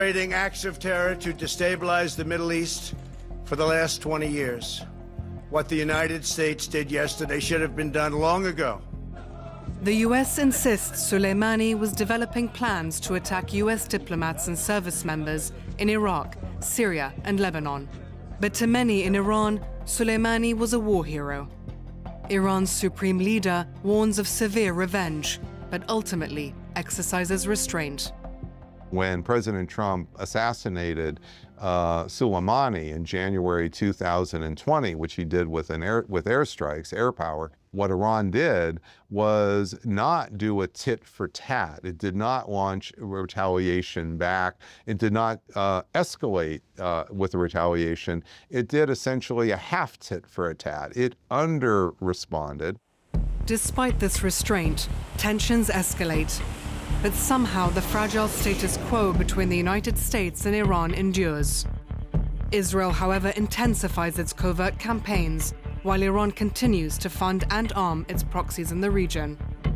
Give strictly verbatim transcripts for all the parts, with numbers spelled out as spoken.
Creating acts of terror to destabilize the Middle East for the last twenty years. What the United States did yesterday should have been done long ago. The U S insists Soleimani was developing plans to attack U S diplomats and service members in Iraq, Syria, and Lebanon. But to many in Iran, Soleimani was a war hero. Iran's supreme leader warns of severe revenge, but ultimately exercises restraint. When President Trump assassinated uh, Soleimani in January two thousand twenty, which he did with, an air, with airstrikes, air power, what Iran did was not do a tit for tat. It did not launch retaliation back. It did not uh, escalate uh, with the retaliation. It did essentially a half tit for a tat. It under-responded. Despite this restraint, tensions escalate. But somehow the fragile status quo between the United States and Iran endures. Israel, however, intensifies its covert campaigns, while Iran continues to fund and arm its proxies in the region.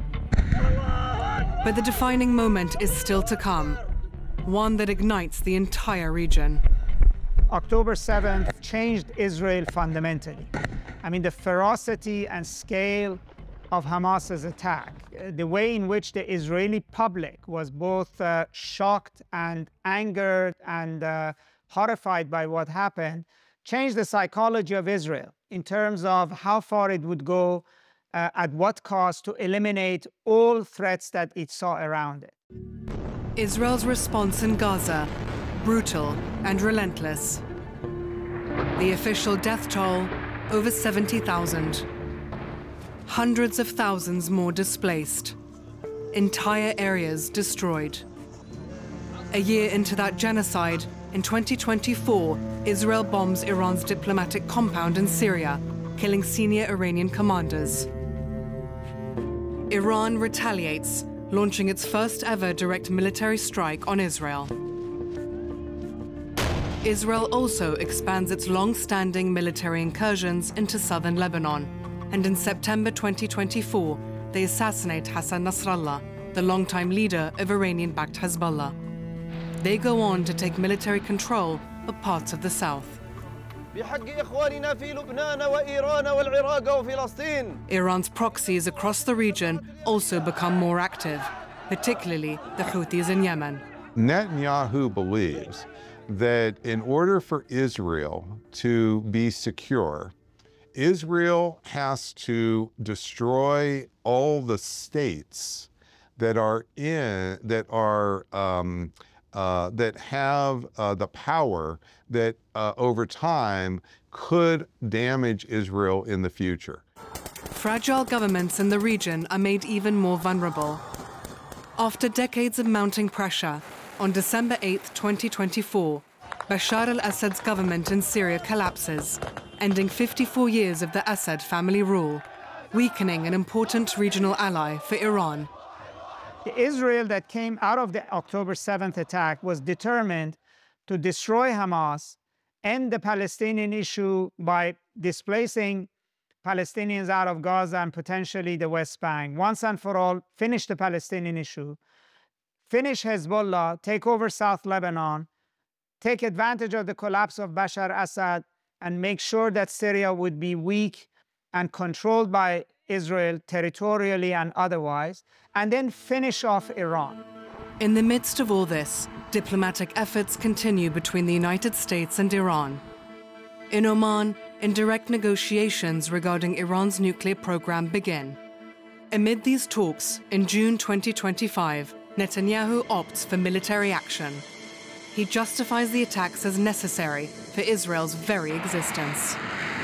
But the defining moment is still to come, one that ignites the entire region. October seventh changed Israel fundamentally. I mean, the ferocity and scale of Hamas's attack, the way in which the Israeli public was both uh, shocked and angered and uh, horrified by what happened, changed the psychology of Israel in terms of how far it would go, uh, at what cost, to eliminate all threats that it saw around it. Israel's response in Gaza, brutal and relentless. The official death toll, over seventy thousand. Hundreds of thousands more displaced. Entire areas destroyed. A year into that genocide, in twenty twenty-four, Israel bombs Iran's diplomatic compound in Syria, killing senior Iranian commanders. Iran retaliates, launching its first ever direct military strike on Israel. Israel also expands its long-standing military incursions into southern Lebanon. And in September twenty twenty-four, they assassinate Hassan Nasrallah, the longtime leader of Iranian-backed Hezbollah. They go on to take military control of parts of the south. Iran's proxies across the region also become more active, particularly the Houthis in Yemen. Netanyahu believes that in order for Israel to be secure, Israel has to destroy all the states that are in, that are, um, uh, that have uh, the power that uh, over time could damage Israel in the future. Fragile governments in the region are made even more vulnerable. After decades of mounting pressure, on December eighth, twenty twenty-four, Bashar al-Assad's government in Syria collapses, ending fifty-four years of the Assad family rule, weakening an important regional ally for Iran. The Israel that came out of the October seventh attack was determined to destroy Hamas, end the Palestinian issue by displacing Palestinians out of Gaza and potentially the West Bank, once and for all, finish the Palestinian issue, finish Hezbollah, take over South Lebanon, take advantage of the collapse of Bashar al-Assad, and make sure that Syria would be weak and controlled by Israel territorially and otherwise, and then finish off Iran. In the midst of all this, diplomatic efforts continue between the United States and Iran. In Oman, indirect negotiations regarding Iran's nuclear program begin. Amid these talks, in June twenty twenty-five, Netanyahu opts for military action. He justifies the attacks as necessary for Israel's very existence.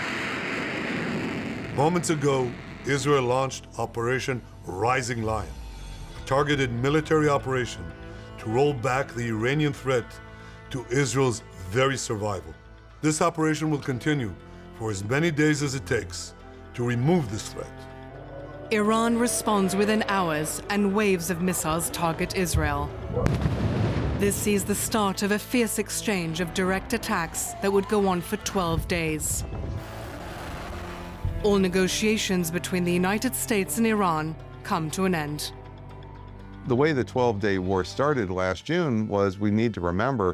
Moments ago, Israel launched Operation Rising Lion, a targeted military operation to roll back the Iranian threat to Israel's very survival. This operation will continue for as many days as it takes to remove this threat. Iran responds within hours, and waves of missiles target Israel. This sees the start of a fierce exchange of direct attacks that would go on for twelve days. All negotiations between the United States and Iran come to an end. The way the twelve-day war started last June was, we need to remember,